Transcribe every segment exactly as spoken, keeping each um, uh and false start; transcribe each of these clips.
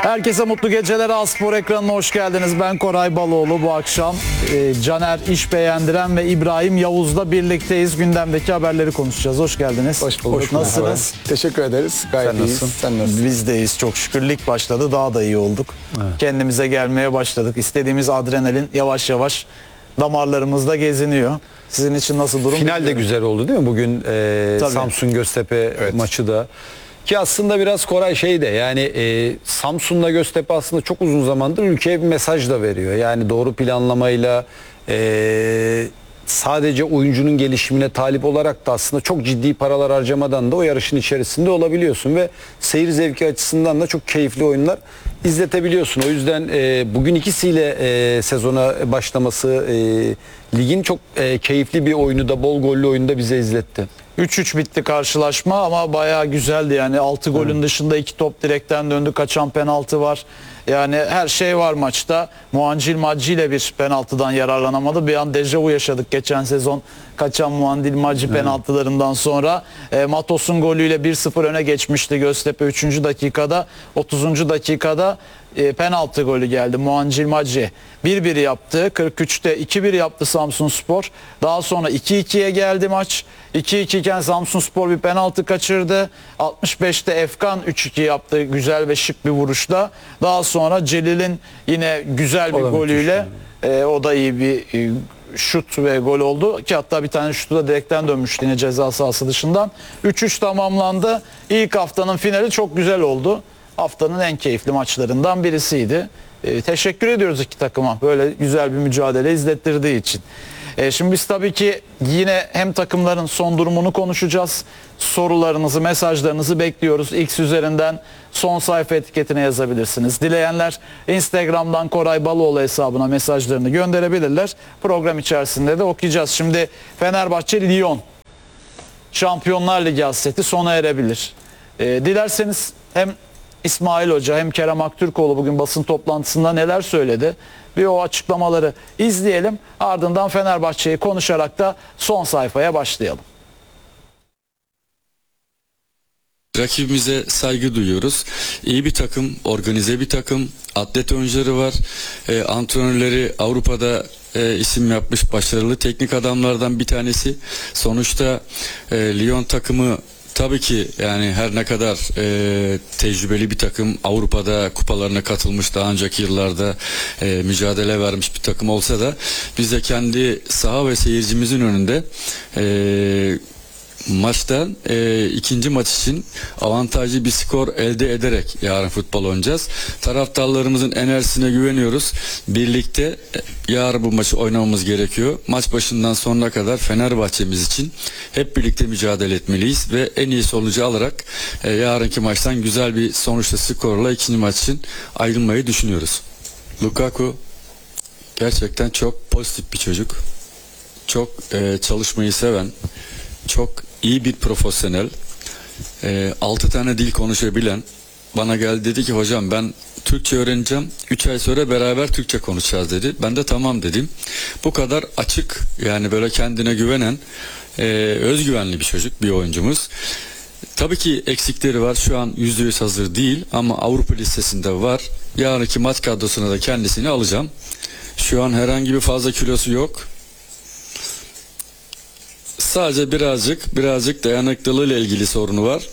Herkese mutlu geceler. Aspor ekranına hoş geldiniz. Ben Koray Baloğlu. Bu akşam e, Caner İşbeğendiren ve İbrahim Yavuz'la birlikteyiz. Gündemdeki haberleri konuşacağız. Hoş geldiniz. Hoş bulduk. Nasılsınız? Teşekkür ederiz. Gayet Sen iyiyiz. nasılsın? Sen nasılsın? Biz deyiz. Çok şükür lig başladı. Daha da iyi olduk. Evet. Kendimize gelmeye başladık. İstediğimiz adrenalin yavaş yavaş damarlarımızda geziniyor. Sizin için nasıl durum? Final de güzel oldu değil mi? Bugün e, Samsun Göztepe Evet. maçı da. Ki aslında biraz Koray şey de yani e, Samsun'la Göztepe aslında çok uzun zamandır ülkeye bir mesaj da veriyor. Yani doğru planlamayla e, sadece oyuncunun gelişimine talip olarak da aslında çok ciddi paralar harcamadan da o yarışın içerisinde olabiliyorsun ve seyir zevki açısından da çok keyifli oyunlar izletebiliyorsun. O yüzden e, bugün ikisiyle e, sezona başlaması e, ligin çok e, keyifli bir oyunu da bol gollü oyunu da bize izletti. üç üç bitti karşılaşma ama bayağı güzeldi yani. altı golün evet. dışında iki top direkten döndü, kaçan penaltı var. Yani her şey var maçta. Muancil Macci ile bir penaltıdan yararlanamadı. Bir an dejavu yaşadık geçen sezon kaçan Muancil Macci evet. penaltılarından sonra. E, Matos'un golüyle bir sıfır öne geçmişti Göztepe üçüncü dakikada. otuzuncu dakikada e, penaltı golü geldi. Muancil Macci bir bir yaptı. kırk üçte iki bir yaptı Samsunspor. Daha sonra iki ikiye geldi maç. iki iki iken Samsunspor bir penaltı kaçırdı. altmış beşte Efkan üç iki yaptı güzel ve şık bir vuruşla. Daha sonra Celil'in yine güzel bir golüyle e, o da iyi bir e, şut ve gol oldu ki hatta bir tane şutu da direkten dönmüştü yine ceza sahası dışından. üç üç tamamlandı. İlk haftanın finali çok güzel oldu. Haftanın en keyifli maçlarından birisiydi. E, teşekkür ediyoruz iki takıma böyle güzel bir mücadele izlettirdiği için. E, şimdi biz tabii ki yine hem takımların son durumunu konuşacağız. Sorularınızı, mesajlarınızı bekliyoruz. X üzerinden son sayfa etiketine yazabilirsiniz. Dileyenler Instagram'dan Koray Baloğlu hesabına mesajlarını gönderebilirler. Program içerisinde de okuyacağız. Şimdi Fenerbahçe Lyon Şampiyonlar Ligi hasreti sona erebilir. E, dilerseniz hem İsmail Hoca hem Kerem Aktürkoğlu bugün basın toplantısında neler söyledi? Bir o açıklamaları izleyelim. Ardından Fenerbahçe'yi konuşarak da son sayfaya başlayalım. Rakibimize saygı duyuyoruz. İyi bir takım, organize bir takım, atlet oyuncuları var. E, antrenörleri Avrupa'da e, isim yapmış başarılı teknik adamlardan bir tanesi. Sonuçta e, Lyon takımı tabii ki yani her ne kadar e, tecrübeli bir takım, Avrupa'da kupalarına katılmış, daha önceki yıllarda e, mücadele vermiş bir takım olsa da biz de kendi saha ve seyircimizin önünde e, maçta e, ikinci maç için avantajlı bir skor elde ederek yarın futbol oynayacağız. Taraftarlarımızın enerjisine güveniyoruz. Birlikte e, yarın bu maçı oynamamız gerekiyor. Maç başından sonuna kadar Fenerbahçe'miz için hep birlikte mücadele etmeliyiz ve en iyi sonucu alarak e, yarınki maçtan güzel bir sonuçta skorla ikinci maç için ayrılmayı düşünüyoruz. Lukaku gerçekten çok pozitif bir çocuk. Çok e, çalışmayı seven, çok iyi bir profesyonel, e, altı tane dil konuşabilen, bana geldi dedi ki hocam ben Türkçe öğreneceğim, üç ay sonra beraber Türkçe konuşacağız dedi. Ben de tamam dedim. Bu kadar açık, yani böyle kendine güvenen, e, özgüvenli bir çocuk, bir oyuncumuz. Tabii ki eksikleri var, şu an yüzde yüz hazır değil ama Avrupa listesinde var. Yarınki maç kadrosuna da kendisini alacağım. Şu an herhangi bir fazla kilosu yok. Sadece birazcık birazcık dayanıklılığıyla ilgili sorunu var.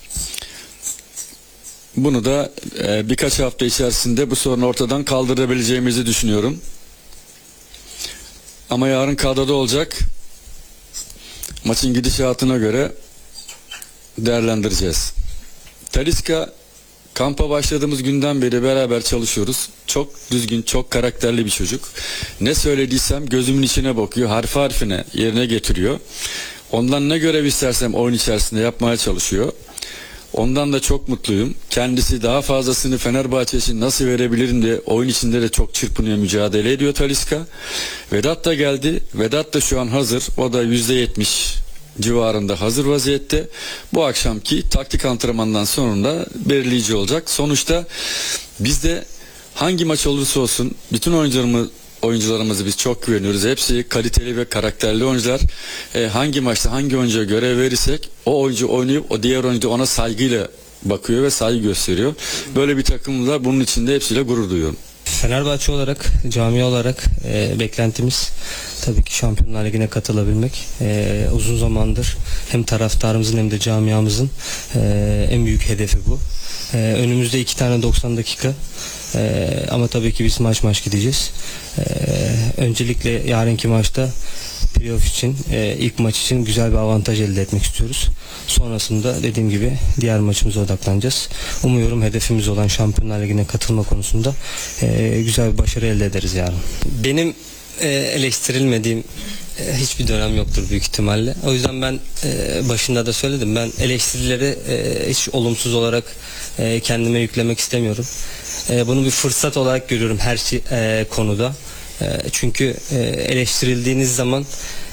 Bunu da e, birkaç hafta içerisinde bu sorunu ortadan kaldırabileceğimizi düşünüyorum. Ama yarın kadroda olacak. Maçın gidişatına göre değerlendireceğiz. Talisca kampa başladığımız günden beri beraber çalışıyoruz. Çok düzgün, çok karakterli bir çocuk. Ne söylediysem gözümün içine bakıyor, harfi harfine yerine getiriyor. Ondan ne görev istersem oyun içerisinde yapmaya çalışıyor. Ondan da çok mutluyum. Kendisi daha fazlasını Fenerbahçe için nasıl verebilirim diye oyun içinde de çok çırpınıyor, mücadele ediyor Talisca. Vedat da geldi. Vedat da şu an hazır. O da yüzde yetmiş civarında hazır vaziyette. Bu akşamki taktik antrenmandan sonra belirleyici olacak. Sonuçta bizde hangi maç olursa olsun bütün oyuncularımız oyuncularımızı biz çok güveniyoruz. Hepsi kaliteli ve karakterli oyuncular. E, hangi maçta hangi oyuncuya görev verirsek o oyuncu oynayıp o diğer oyuncu ona saygıyla bakıyor ve saygı gösteriyor. Böyle bir takımla bunun içinde hepsiyle gurur duyuyorum. Fenerbahçe olarak, cami olarak e, beklentimiz tabii ki Şampiyonlar Ligi'ne katılabilmek. E, uzun zamandır hem taraftarımızın hem de camiamızın e, en büyük hedefi bu. E, önümüzde iki tane doksan dakika. E, ama tabii ki biz maç maç gideceğiz. E, öncelikle yarınki maçta playoff için, e, ilk maç için güzel bir avantaj elde etmek istiyoruz. Sonrasında dediğim gibi diğer maçımıza odaklanacağız. Umuyorum hedefimiz olan Şampiyonlar Ligi'ne katılma konusunda e, güzel bir başarı elde ederiz yarın. Benim e, eleştirilmediğim e, hiçbir dönem yoktur büyük ihtimalle. O yüzden ben e, başında da söyledim. Ben eleştirileri e, hiç olumsuz olarak e, kendime yüklemek istemiyorum. E, bunu bir fırsat olarak görüyorum her şey, e, konuda. Çünkü eleştirildiğiniz zaman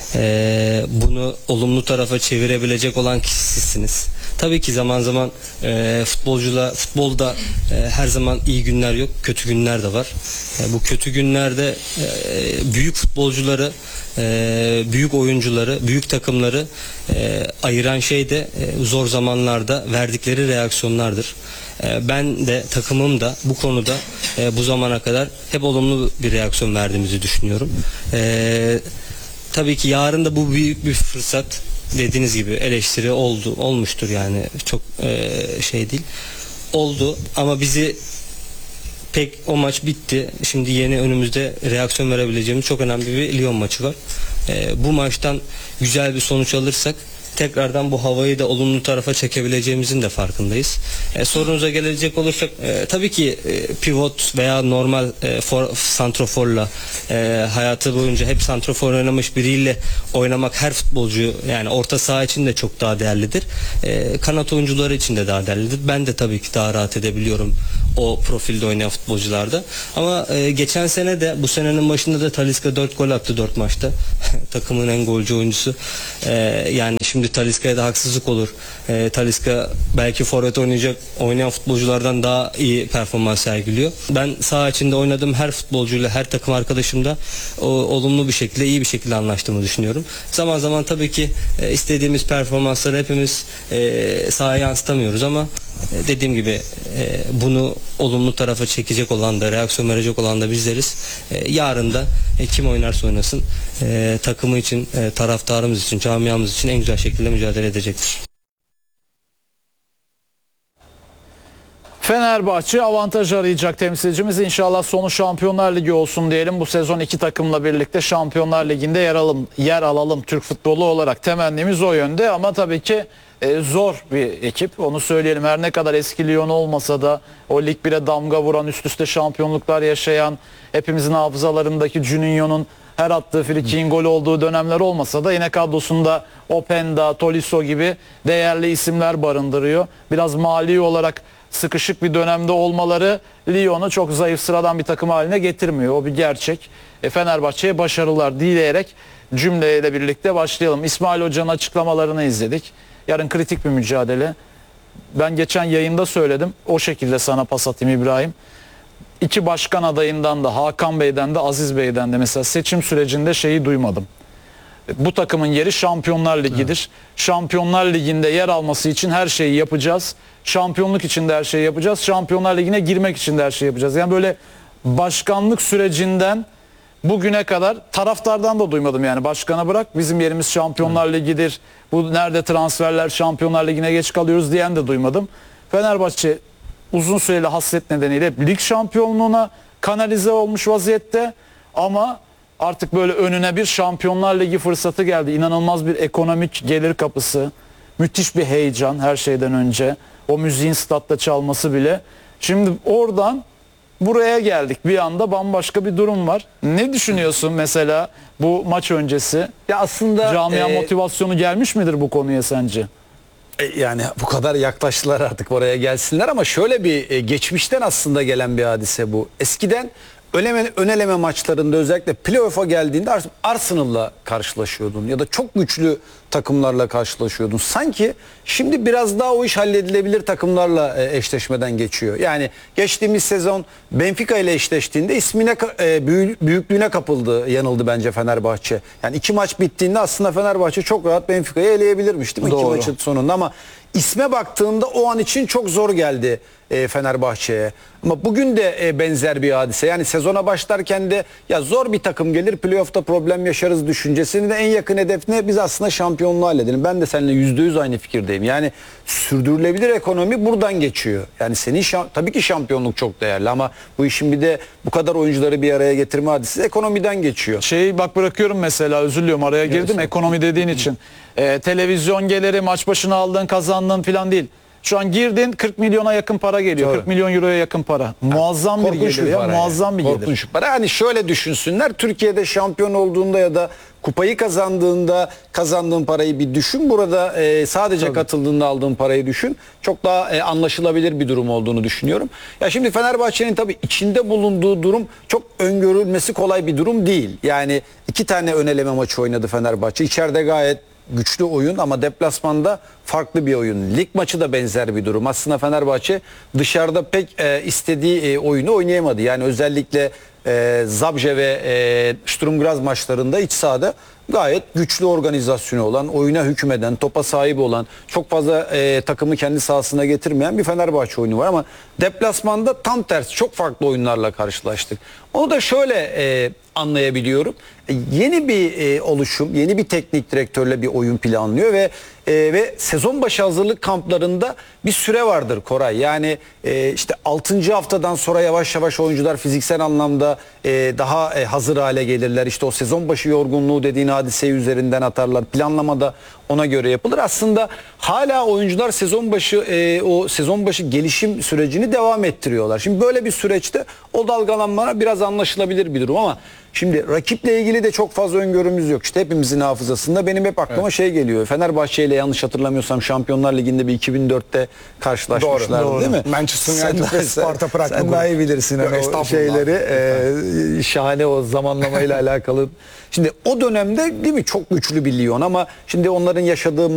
bunu olumlu tarafa çevirebilecek olan kişisiniz. Tabii ki zaman zaman futbolcula futbolda her zaman iyi günler yok, kötü günler de var. Bu kötü günlerde büyük futbolcuları, büyük oyuncuları, büyük takımları ayıran şey de zor zamanlarda verdikleri reaksiyonlardır. Ben de takımım da bu konuda bu zamana kadar hep olumlu bir reaksiyon verdiğimizi düşünüyorum. Ee, tabii ki yarın da bu büyük bir fırsat. Dediğiniz gibi eleştiri oldu, olmuştur yani çok e, şey değil. Oldu ama bizi pek o maç bitti. Şimdi yeni önümüzde reaksiyon verebileceğimiz çok önemli bir Lyon maçı var. E, bu maçtan güzel bir sonuç alırsak tekrardan bu havayı da olumlu tarafa çekebileceğimizin de farkındayız. E, sorunuza gelecek olursak e, tabii ki e, pivot veya normal e, for, santroforla e, hayatı boyunca hep santrofor oynamış biriyle oynamak her futbolcu yani orta saha için de çok daha değerlidir. E, kanat oyuncuları için de daha değerlidir. Ben de tabii ki daha rahat edebiliyorum o profilde oynayan futbolcularda. Ama e, geçen sene de bu senenin başında da Talisca dört gol attı dört maçta. Takımın en golcü oyuncusu. E, yani şimdi Talisca'ya da haksızlık olur. E, Talisca belki forvet oynayacak oynayan futbolculardan daha iyi performans sergiliyor. Ben saha içinde oynadığım her futbolcuyla, her takım arkadaşımla o, olumlu bir şekilde, iyi bir şekilde anlaştığımı düşünüyorum. Zaman zaman tabii ki e, istediğimiz performansları hepimiz e, sahaya yansıtamıyoruz ama e, dediğim gibi e, bunu olumlu tarafa çekecek olan da, reaksiyon verecek olan da bizleriz. E, yarın da e, kim oynarsa oynasın e, takımı için, e, taraftarımız için, camiamız için en güzel şekilde mücadele edecektir. Fenerbahçe avantaj arayacak temsilcimiz. İnşallah sonu Şampiyonlar Ligi olsun diyelim. Bu sezon iki takımla birlikte Şampiyonlar Ligi'nde yer alalım, yer alalım Türk futbolu olarak. Temennimiz o yönde ama tabii ki e, zor bir ekip. Onu söyleyelim. Her ne kadar eski Lyon olmasa da o Lig bire damga vuran, üst üste şampiyonluklar yaşayan, hepimizin hafızalarındaki Juninho'nun her attığı frikiğin gol olduğu dönemler olmasa da yine kadrosunda Openda, Tolisso gibi değerli isimler barındırıyor. Biraz mali olarak sıkışık bir dönemde olmaları Lyon'u çok zayıf sıradan bir takım haline getirmiyor. O bir gerçek. E, Fenerbahçe'ye başarılar dileyerek cümleyle birlikte başlayalım. İsmail Hoca'nın açıklamalarını izledik. Yarın kritik bir mücadele. Ben geçen yayında söyledim. O şekilde sana pas atayım İbrahim. İki başkan adayından da Hakan Bey'den de Aziz Bey'den de mesela seçim sürecinde şeyi duymadım. Bu takımın yeri Şampiyonlar Ligi'dir. Evet. Şampiyonlar Ligi'nde yer alması için her şeyi yapacağız. Şampiyonluk için de her şeyi yapacağız. Şampiyonlar Ligi'ne girmek için de her şeyi yapacağız. Yani böyle başkanlık sürecinden bugüne kadar taraftardan da duymadım yani. Başkanı bırak, bizim yerimiz Şampiyonlar evet. Ligi'dir. Bu nerede transferler, Şampiyonlar Ligi'ne geç kalıyoruz diyen de duymadım. Fenerbahçe uzun süreli hasret nedeniyle lig şampiyonluğuna kanalize olmuş vaziyette ama artık böyle önüne bir Şampiyonlar Ligi fırsatı geldi. İnanılmaz bir ekonomik gelir kapısı. Müthiş bir heyecan her şeyden önce. O müziğin statta çalması bile. Şimdi oradan buraya geldik. Bir anda bambaşka bir durum var. Ne düşünüyorsun mesela bu maç öncesi? Ya aslında camia e, motivasyonu gelmiş midir bu konuya sence? Yani bu kadar yaklaştılar artık oraya gelsinler ama şöyle bir e, geçmişten aslında gelen bir hadise bu. Eskiden öneleme, öneleme maçlarında özellikle playoff'a geldiğinde Arsenal'la karşılaşıyordun ya da çok güçlü takımlarla karşılaşıyordun. Sanki şimdi biraz daha o iş halledilebilir takımlarla e, eşleşmeden geçiyor. Yani geçtiğimiz sezon Benfica ile eşleştiğinde ismine e, büyüklüğüne kapıldı, yanıldı bence Fenerbahçe. Yani iki maç bittiğinde aslında Fenerbahçe çok rahat Benfica'yı eleyebilirmiş değil mi? Doğru. İki maçın sonunda ama isme baktığında o an için çok zor geldi e, Fenerbahçe'ye. Ama bugün de e, benzer bir hadise. Yani sezona başlarken de ya zor bir takım gelir, playoff'ta problem yaşarız düşüncesini de en yakın hedef ne? Biz aslında şampiyonluğu halledelim. Ben de seninle yüzde yüz aynı fikirdeyim. Yani sürdürülebilir ekonomi buradan geçiyor. Yani senin şam- tabii ki şampiyonluk çok değerli ama bu işin bir de bu kadar oyuncuları bir araya getirme hadisesi ekonomiden geçiyor. Şeyi bak bırakıyorum mesela, özür diliyorum araya girdim, ekonomi dediğin için. Ee, televizyon geliri, maç başına aldığın kazandığın falan değil. Şu an girdin kırk milyona yakın para geliyor. Doğru. kırk milyon euroya yakın para. Muazzam bir Korkunç gelir bir ya, para muazzam yani. bir gelir. Korkunç bir para. Hani şöyle düşünsünler. Türkiye'de şampiyon olduğunda ya da kupayı kazandığında kazandığın parayı bir düşün. Burada e, sadece katıldığında aldığın parayı düşün. Çok daha e, anlaşılabilir bir durum olduğunu düşünüyorum. Ya şimdi Fenerbahçe'nin tabii içinde bulunduğu durum çok öngörülmesi kolay bir durum değil. Yani iki tane ön eleme maçı oynadı Fenerbahçe. İçeride gayet güçlü oyun ama deplasmanda farklı bir oyun. Lig maçı da benzer bir durum. Aslında Fenerbahçe dışarıda pek e, istediği e, oyunu oynayamadı. Yani özellikle e, Zabrze ve e, Sturm Graz maçlarında iç sahada gayet güçlü organizasyonu olan, oyuna hükmeden, topa sahip olan, çok fazla e, takımı kendi sahasına getirmeyen bir Fenerbahçe oyunu var ama deplasmanda tam tersi çok farklı oyunlarla karşılaştık. Onu da şöyle e, anlayabiliyorum. E, yeni bir e, oluşum, yeni bir teknik direktörle bir oyun planlıyor ve e, ve sezon başı hazırlık kamplarında bir süre vardır Koray. Yani e, işte altıncı haftadan sonra yavaş yavaş oyuncular fiziksel anlamda e, daha e, hazır hale gelirler. İşte o sezon başı yorgunluğu dediğin hadiseyi üzerinden atarlar. Planlamada ona göre yapılır. Aslında hala oyuncular sezon başı e, o sezon başı gelişim sürecini devam ettiriyorlar. Şimdi böyle bir süreçte o dalgalanmalar biraz anlaşılabilir bir durum ama şimdi rakiple ilgili de çok fazla öngörümüz yok. İşte hepimizin hafızasında benim hep aklıma evet. şey geliyor. Fenerbahçe ile yanlış hatırlamıyorsam Şampiyonlar Ligi'nde bir iki bin dörtte karşılaşmışlardı doğru, doğru. değil mi? Manchester United ve Sparta Prag. Sen daha iyi bilirsin Yok, hani o şeyleri. E, şahane o zamanlamayla alakalı. Şimdi o dönemde değil mi çok güçlü bir Lyon ama şimdi onların yaşadığı